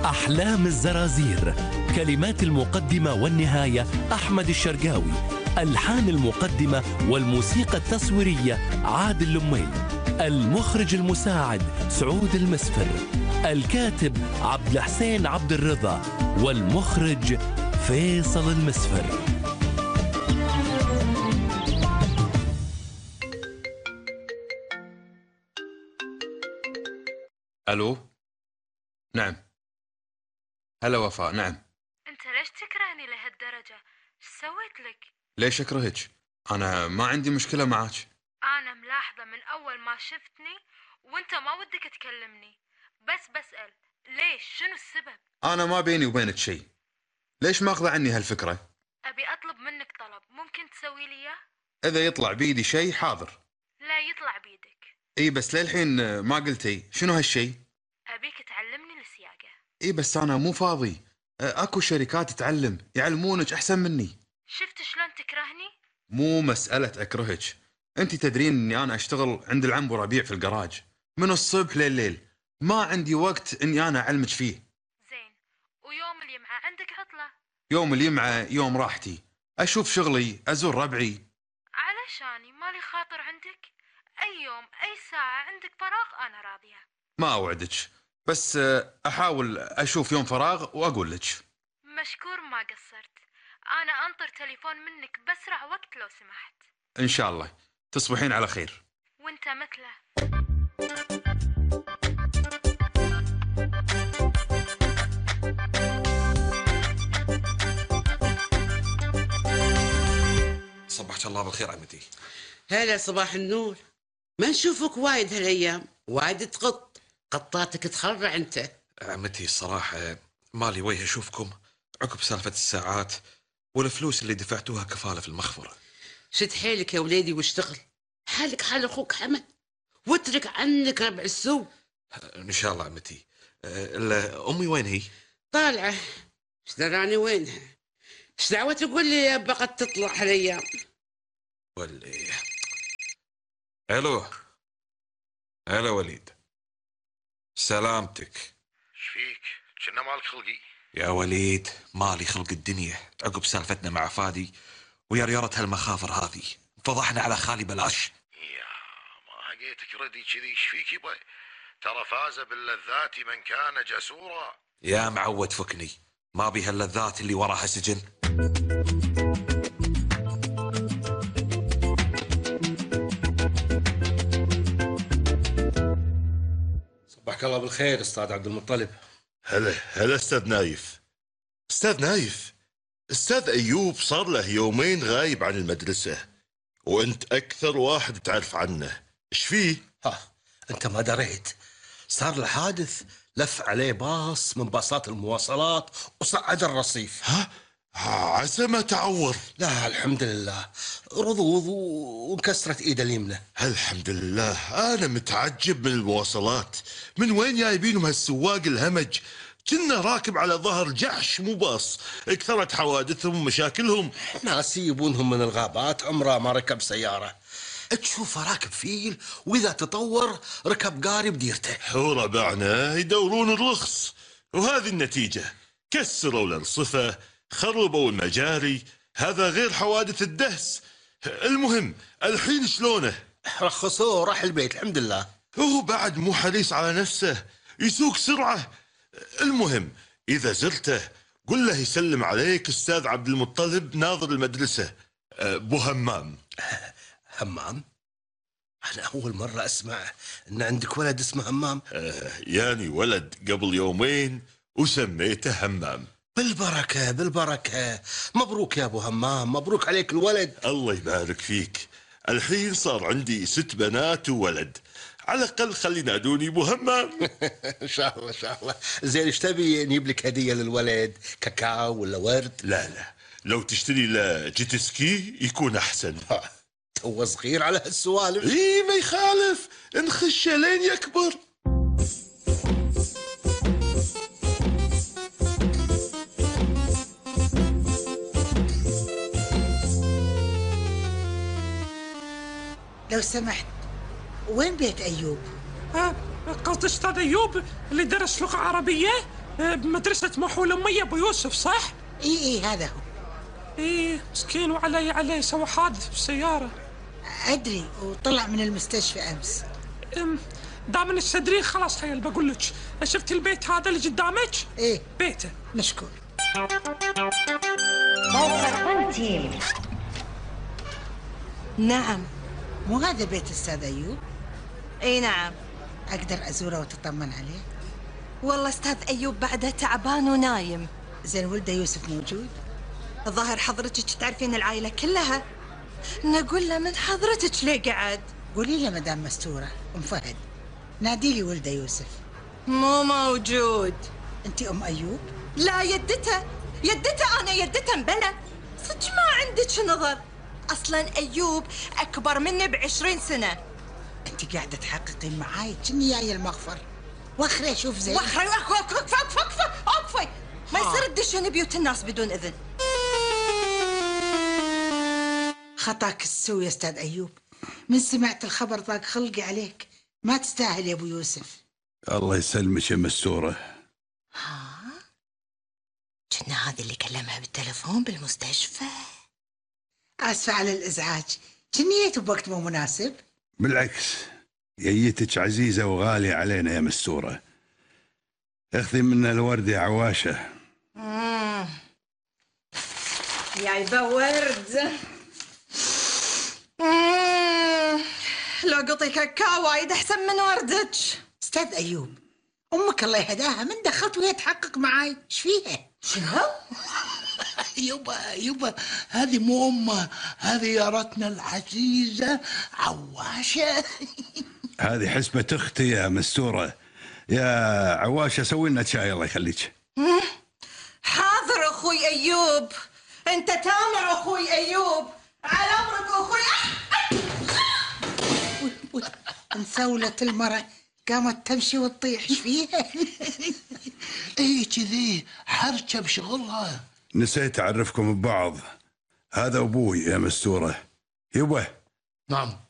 أحلام الزرازير. كلمات المقدمة والنهاية أحمد الشرقاوي. ألحان المقدمة والموسيقى التصويرية عادل لميل. المخرج المساعد سعود المسفر. الكاتب عبد الحسين عبد الرضا. والمخرج فيصل المسفر. ألو. نعم. هلا وفاء. نعم. انت ليش تكرهني لهالدرجة؟ ايش سويت لك؟ ليش أكرهك؟ أنا ما عندي مشكلة معك. انا ملاحظة من اول ما شفتني وانت ما ودك تكلمني، بس بسأل ليش؟ شنو السبب؟ أنا ما بيني وبينك شيء. ليش ماخذة عني هالفكرة؟ ابي اطلب منك طلب، ممكن تسوي لي اياه؟ إذا يطلع بيدي شيء حاضر. لا يطلع بيدك. إي بس للحين ما قلتي شنو هالشيء؟ ابيك تعلمني السياقة. إي بس أنا مو فاضي. أكو شركات تعلم يعلمونك أحسن مني. شفت شلون تكرهني؟ مو مسألة أكرهك. أنت تدرين أني أنا أشتغل عند العم وربيع في الجراج من الصبح لليل. ما عندي وقت أني أنا أعلمك فيه. زين، ويوم الجمعة عندك عطلة؟ يوم الجمعة يوم راحتي، أشوف شغلي، أزور ربعي. علشاني مالي خاطر عندك. اي يوم اي ساعة عندك فراغ انا راضية. ما أوعدك، بس أحاول أشوف يوم فراغ وأقول لك. مشكور، ما قصرت. انا انطر تليفون منك باسرع وقت لو سمحت. إن شاء الله. تصبحين على خير. وانت مثله. صبحك الله بالخير عمتي. هلا صباح النور. ما نشوفك وايد هالايام، وايد تقط، قطاتك تخرع انت. عمتي الصراحة مالي وجه اشوفكم عقب سالفة الساعات والفلوس اللي دفعتوها كفالة في المخفر. شد حيلك يا وليدي واشتغل، حالك حال اخوك حمد، واترك عنك ربع السوق. ان شاء الله عمتي. امي وين هي؟ طالعة. ايش دراني وينها؟ ايش دعوة تقول لي بقت تطلع هالايام؟ ولي. الو. هلا وليد. سلامتك. شفيك؟ كنا مالك خلقي. يا وليد مالي خلق الدنيا عقب سالفتنا مع فادي ويا ريارة هالمخافر هذه. فضحنا على خالي بلاش. يا ما لقيتك ردي كذي. ايش فيك يبا؟ ترى فاز باللذات من كان جسورا. يا معود فكني، ما بيها اللذات اللي وراها سجن. صبحك الله بالخير استاذ عبد المطلب. هلا استاذ نايف. استاذ نايف، استاذ ايوب صار له يومين غايب عن المدرسة وانت اكثر واحد تعرف عنه. ايش فيه؟ انت ما دريت، صار له حادث، لف عليه باص من باصات المواصلات وصعد الرصيف. عسى ما تعور. لا الحمد لله، رضوض وانكسرت ايده اليمنى. الحمد لله. انا متعجب من المواصلات، من وين جايبينهم هالسواق الهمج؟ كنا راكب على ظهر جحش مو باص. اكثرت حوادثهم ومشاكلهم. ناس يجيبونهم من الغابات، عمره ما ركب سيارة، تشوفه راكب فيل، واذا تطور ركب قاري بديرته. وربعنا يدورون الرخص، وهذه النتيجة. كسروا الارصفة، خربوا المجاري، هذا غير حوادث الدهس. المهم الحين شلونه؟ رخصوه وراح البيت الحمد لله. هو بعد مو حريص على نفسه، يسوق سرعة. المهم إذا زرته قل له يسلم عليك أستاذ عبد المطلب ناظر المدرسة بو همام. همام؟ أنا أول مرة أسمع أن عندك ولد اسمه همام. يعني ولد قبل يومين وسميته همام. بالبركة بالبركة. مبروك يا أبو همام، مبروك عليك الولد. الله يبارك فيك. الحين صار عندي 6 بنات وولد، على الأقل خلي ينادوني أبو همام. إن شاء الله إن شاء الله. زين إيش تبي نجيب لك هدية للولد؟ كاكاو ولا ورد؟ لا لو تشتري له جيتسكي يكون أحسن. هو صغير على هالسوالف. إيه ما يخالف، نخشه لين يكبر. لو سمحت، وين بيت أيوب؟ قصد أستاذ أيوب اللي درس لغة عربية؟ بمدرسة محول أمي أبو يوسف صح؟ إيه هذا هو. إيه مسكين وعلي سوى حادث بالسيارة. أدري، وطلع من المستشفى أمس. دام من الصدرين خلاص حيل بقول لك، شفتي البيت هذا اللي قدامك؟ إيه بيته. مشكور. نعم. مو هذا بيت أستاذ أيوب؟ اي نعم. أقدر أزوره وأتطمن عليه؟ والله أستاذ أيوب بعده تعبان ونايم. زين ولده يوسف موجود؟ الظاهر حضرتك تعرفين العائلة كلها. نقول له من حضرتك ليه قعد؟ قولي له مدام مستورة أم فهد نادي لي ولده يوسف. مو موجود. أنت أم أيوب؟ لا يدته أنا يدته مبلى. صدق ما عندك نظر. أصلا أيوب أكبر مني ب20 سنة. أنت قاعدة تحققين معاي كني جاية المغفر. وخري أشوف زين. وخري أوقفي. ما يصير تدشون بيوت الناس بدون إذن. خطاك السوي يا أستاذ أيوب، من سمعت الخبر ضاق خلقي عليك. ما تستاهل يا أبو يوسف. الله يسلمك يا مستورة. كنا هذه اللي كلمها بالتلفون بالمستشفى. آسفة على الإزعاج، كنيت بوقت مو مناسب. بالعكس، ييتك عزيزة وغالية علينا يا مستورة. اخذي منا الورد يا عواشة. جايبة ورد. لو قطي كاكاو وايد أحسن من وردك. أستاذ أيوب، أمك الله يهداها من دخلت وهي تحقق معاي، إيش فيها؟ شنو؟ يبا هذه مو أمه، هذه يارتنا العزيزة عواشة. هذه حسبة أختي يا مستورة. يا عواشة سوي لنا شاي الله يخليك. حاضر أخوي أيوب، أنت تامر أخوي أيوب، على أمرك أخوي. انسولت المرة قامت تمشي وتطيح، ايش فيها؟ ايه كذي حركة بشغلها. نسيت أعرفكم ببعض، هذا أبوي يا مستورة. يبا. نعم.